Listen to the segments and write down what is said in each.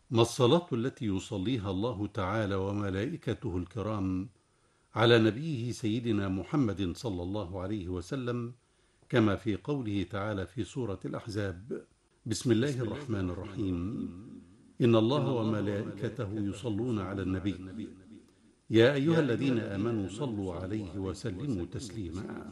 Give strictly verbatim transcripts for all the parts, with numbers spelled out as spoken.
ما الصلاة التي يصليها الله تعالى وملائكته الكرام على نبيه سيدنا محمد صلى الله عليه وسلم، كما في قوله تعالى في سورة الأحزاب: بسم الله الرحمن الرحيم، إن الله وملائكته يصلون على النبي، يا أيها الذين آمنوا صلوا عليه وسلموا تسليما.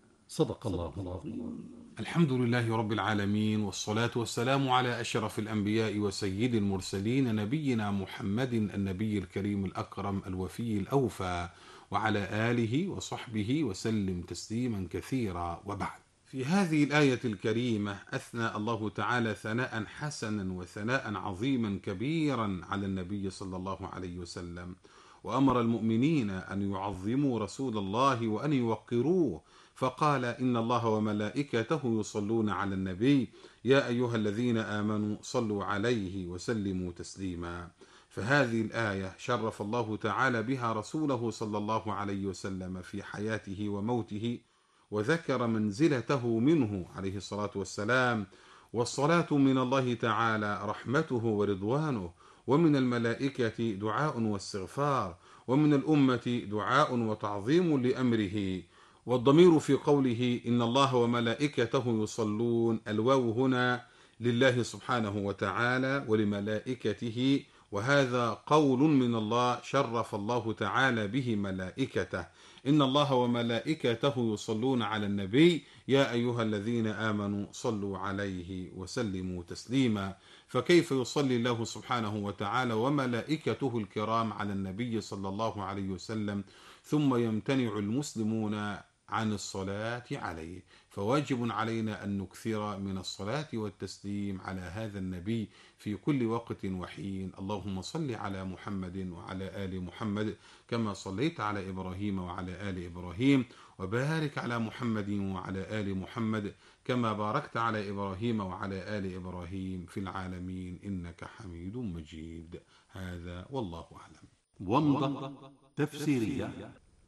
صدق الله العظيم. الحمد لله رب العالمين، والصلاة والسلام على أشرف الأنبياء وسيد المرسلين، نبينا محمد النبي الكريم الأكرم الوفي الأوفى، وعلى آله وصحبه وسلم تسليما كثيرا، وبعد. في هذه الآية الكريمة أثنى الله تعالى ثناء حسنا وثناء عظيما كبيرا على النبي صلى الله عليه وسلم، وأمر المؤمنين أن يعظموا رسول الله وأن يوقروه، فقال: إن الله وملائكته يصلون على النبي يا أيها الذين آمنوا صلوا عليه وسلموا تسليما. فهذه الآية شرف الله تعالى بها رسوله صلى الله عليه وسلم في حياته وموته، وذكر منزلته منه عليه الصلاة والسلام. والصلاة من الله تعالى رحمته ورضوانه، ومن الملائكة دعاء واستغفار، ومن الأمة دعاء وتعظيم لأمره. والضمير في قوله إن الله وملائكته يصلون، الواو هنا لله سبحانه وتعالى ولملائكته، وهذا قول من الله شرف الله تعالى به ملائكته. إن الله وملائكته يصلون على النبي يا أيها الذين آمنوا صلوا عليه وسلموا تسليما. فكيف يصلي الله سبحانه وتعالى وملائكته الكرام على النبي صلى الله عليه وسلم ثم يمتنع المسلمون عن الصلاة عليه؟ فواجب علينا أن نكثر من الصلاة والتسليم على هذا النبي في كل وقت وحين. اللهم صل على محمد وعلى آل محمد كما صليت على إبراهيم وعلى آل إبراهيم، وبارك على محمد وعلى آل محمد كما باركت على إبراهيم وعلى آل إبراهيم في العالمين إنك حميد مجيد. هذا والله أعلم. ومضة تفسيرية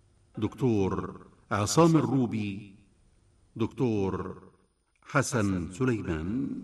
دكتور عصام الروبي، دكتور حسن سليمان.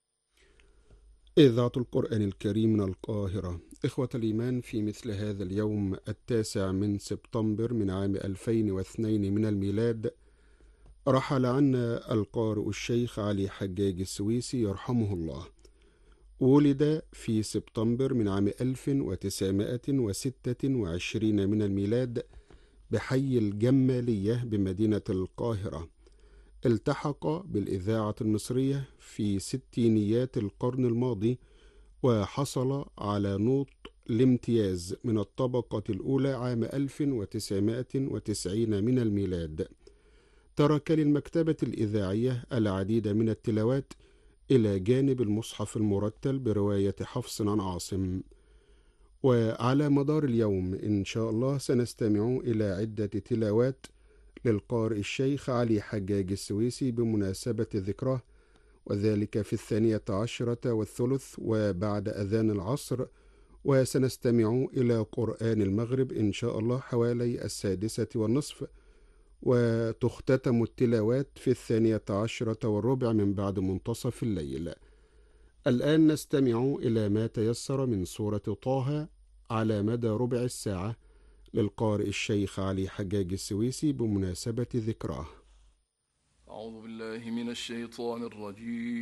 إذاعة القرآن الكريم من القاهرة. إخوة الإيمان، في مثل هذا اليوم التاسع من سبتمبر من عام ألفين واثنين من الميلاد رحل عنا القارئ الشيخ علي حجاج السويسي يرحمه الله. ولد في سبتمبر من عام ألف وتسعمائة وستة وعشرين من الميلاد بحي الجمالية بمدينة القاهرة. التحق بالإذاعة المصرية في ستينيات القرن الماضي، وحصل على نوط الامتياز من الطبقة الأولى عام ألف وتسعمائة وتسعين من الميلاد. ترك للمكتبة الإذاعية العديد من التلاوات إلى جانب المصحف المرتل برواية حفص عن عاصم. وعلى مدار اليوم إن شاء الله سنستمع إلى عدة تلاوات للقارئ الشيخ علي حجاج السويسي بمناسبة ذكراه، وذلك في الثانية عشرة والثلث وبعد أذان العصر، وسنستمع إلى قرآن المغرب إن شاء الله حوالي السادسة والنصف، وتختتم التلاوات في الثانية عشرة والربع من بعد منتصف الليل. الآن نستمع إلى ما تيسر من سورة طه على مدى ربع الساعة للقارئ الشيخ علي حجاج السويسي بمناسبة ذكراه. أعوذ بالله من الشيطان الرجيم.